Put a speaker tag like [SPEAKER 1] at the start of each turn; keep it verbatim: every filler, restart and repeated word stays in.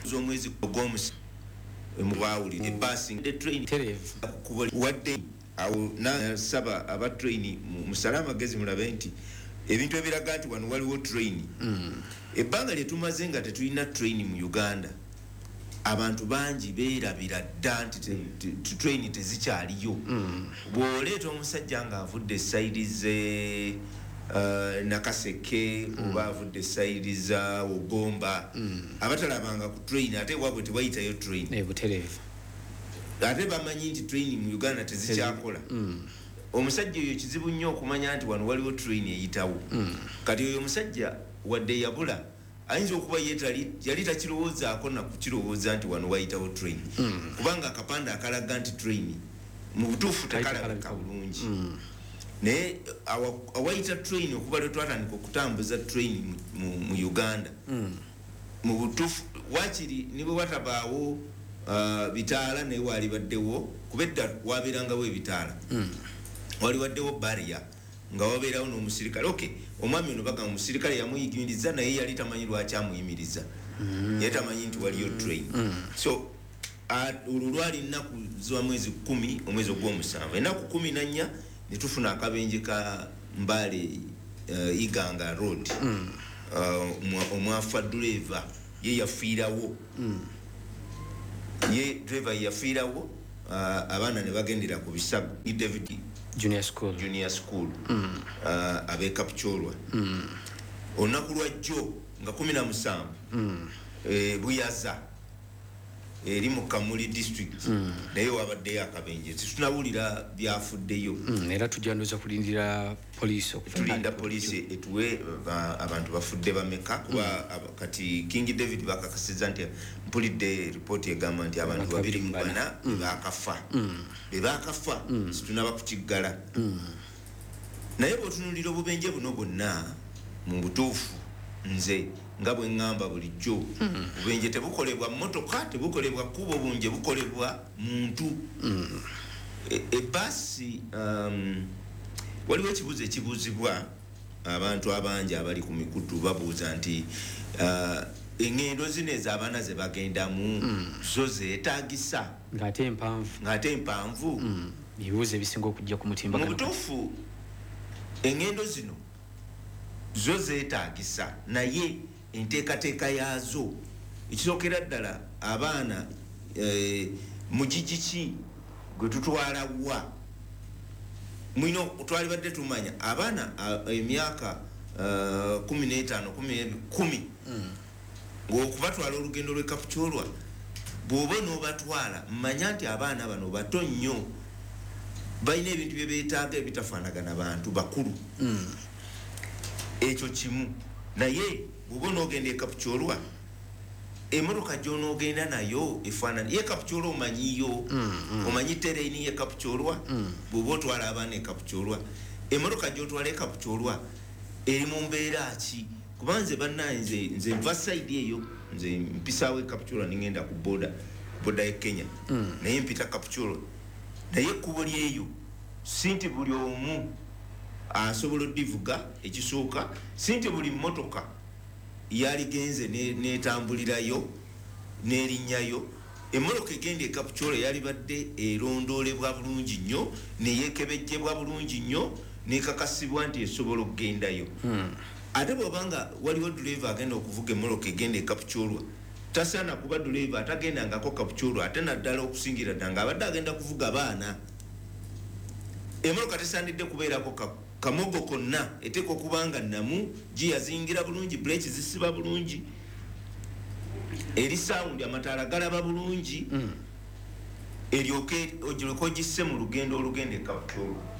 [SPEAKER 1] z'omwezi gw'omusanvu mubawuli ebasi the train wadde awo nasaba aba train musalama gezi mulabe nti ebintu ebiraga nti wano waliwo train ebbanga lye tumaze nga tetulina train mu Uganda abantu bangi beerabira dda nti train tezikyaliyo bw'oleeta omusajja nga avudde sayidi ze Uh, Nakaseke mm. oba avudde sayidi za Ogomba mm. abatalabanga ku train ate wabwe tewayitayo train
[SPEAKER 2] e buterevu
[SPEAKER 1] ate bamanyi nti train mu Uganda tezikyakola mm. omusajja oyo kizibu nnyo okumanya nti wano waliwo train eyitawo mm. kati oyo omusajja wadde yabula ayinza okuba yali takirowoozaako na kukirowooza nti wano wayitawo train mm. kubanga akapande akalaga nti train mu butuufu tekalabika bulungi mm. ne awaita train okuba lwe twatandika okutambuza train mu, mu Uganda mm. mu butuufu wakiri niwe watabaawo uh, bitaala naye wali baddewo kubedda wabeerangawo ebitaala mm. wali waddewo barrier nga wabeerawo n'omusirikale okay omwami ono baga omusirikale yamuyigiriza naye yali tamanyi lwaki amuyimiriza mm. yali tamanyi nti waliyo train mm. so olwo lwali nnaku za mwezi kumi omwezi ogw'omusanvu ennaku kumi na nnya netufuna akabenje ka Mbale uh, Iganga Road mm. uh, omwafa driver ye yafiirawo mm. ye driver yafiirawo uh, abaana ne bagendera ku bisago ni David
[SPEAKER 2] Junior School
[SPEAKER 1] Junior School mm. uh, abe Kapchorwa mm. onaku lwajjo nga kumi na musanvu mm. e, Buyaza eri mu Kamuli district mm. naye wabaddeyo akabenje tunawulira byafuddeyo
[SPEAKER 2] mm. era tujanduza kulindira police
[SPEAKER 1] okulinda police etuwe ba, abantu bafudde bameka kuba mm. kati King David bakakasiza nti mpulidde report egamba nti abantu babiri mu bana mm. bakafa mm. bebakafa mm. situnaba kukiggala mm. naye bwotunulira obubenje buno bwonna mu butuufu nze nga bwe ngamba bulijjo mm. bubenje tebukolebwa motoka tebukolebwa kubo bunje bukolebwa muntu mm. e, e basi um, waliwo ekibuzo ekibuzibwa abantu abangi abali ku mikutu babuuza nti uh, engendo zino ez'abaana ze bagendamu mm. zo zeetaagisa
[SPEAKER 2] ng'ate empanvu
[SPEAKER 1] ng'ate empanvu
[SPEAKER 2] mm. ebibuuzo ebisinga okujja ku mutimba
[SPEAKER 1] mu butuufu engendo zino zo zeetaagisa naye enteekateeka yaazo ekisookera ddala abaana e, mugigiki gwe tutwala wa mwino twali badde tumanya abaana emyaka uh, kumi n'etaano kumi mm. ng'okubatwala olugendo lw'e Kapchorwa bw'oba n'obatwala manya nti abaana bano bato nnyo balina ebintu bye beetaaga ebitafaanagana bantu bakulu mm. ekyo kimu naye bw'oba n'ogenda e Kapchorwa emotoka gy'onoogenda nayo efaanana ye Kapchorwa omanyiyo mm, mm. omanyi tereni ye Kapchorwa mm. bw'oba otwala abaana e Kapchorwa emotoka gy'otwala e Kapchorwa eri mu mbeera ki kuba nze bannaye nze nze nva sayidi eyo nze mpisaawo e Kapchorwa ningenda ku boda boda e Kenya mm. naye mpita Kapchorwa naye ekkubo lyeyo si nti buli omu asobola odivuga ekisooka si nti buli mmotoka yaligenze netambulirayo nerinnyayo emmotoka egenda e Kapchorwa yali badde erondoolebwa bulungi nnyo neyekebejjebwa bulungi nnyo nekakasibwa nti esobola okugendayo hmm. ate bw'obanga waliwo driver agenda okuvuga emmotoka egenda e Kapchorwa tasaana kuba driver atagendangako Kapchorwa ate naddala okusingira ddala ng'abadde agenda kuvuga baana emmotoka tesaanidde kubeerako kamogo konna eteeka okubanga namu giyazingira bulungi brakes zisiba bulungi eri sound amataala galaba bulungi mm. eryoke ogireko gisse mu lugendo olugenda e Kapchorwa